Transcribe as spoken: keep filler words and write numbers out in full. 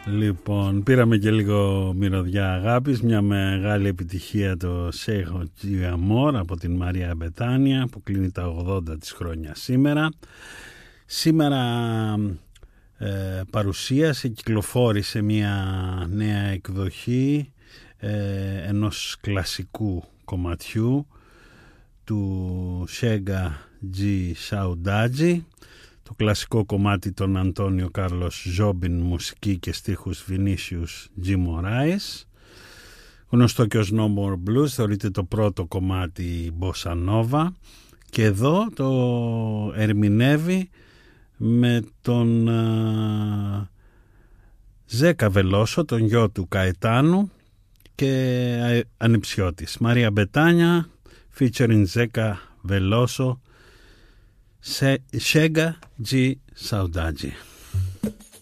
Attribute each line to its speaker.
Speaker 1: Λοιπόν, πήραμε και λίγο μυρωδιά αγάπης, μια μεγάλη επιτυχία το Σέχο Τζιαμόρ από την Μαρία Μπετάνια που κλείνει τα ογδόντα της χρόνια σήμερα. Σήμερα ε, παρουσίασε, κυκλοφόρησε μια νέα εκδοχή ε, ενός κλασικού κομματιού του Σέγκα Τζι Σαουντάτζη, το κλασικό κομμάτι των Αντώνιο Κάρλος Ζόμπιν, μουσική και στίχους Βινίσιους Τζι Μωράες, γνωστό και ως No More Blues, θεωρείται το πρώτο κομμάτι Bossa Nova, και εδώ το ερμηνεύει με τον uh, Ζέκα Βελόσο, τον γιο του Καετάνου και ανιψιώτης, Μαρία Μπετάνια featuring Ζέκα Βελόσο, Σέγκα Τζι Σαουντάτζη.